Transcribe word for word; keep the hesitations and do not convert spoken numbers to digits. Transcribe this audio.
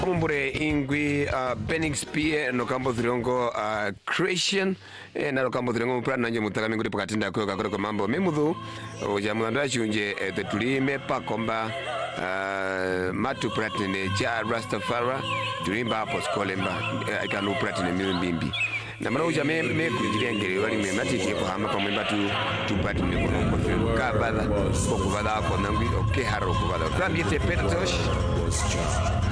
Mumbure ingwi uh, Benning Spear no kambo throngo uh, Creation eh, na kambo throngo plan nanyo mutaka nguri pakatinda ko kakoro mambo memudhu ojamanda chunje eh, the tulime pakomba uh, matu pratine ja Rastafari tulimba hapo skolemba eh, ikanu pratine mimbimbi na mara uja me me kujirengere wali me matiti ko hama pamwe batu tu pratine ko ko ka bala ko ko bala ko nangwi okay haro ko bala kambi te petos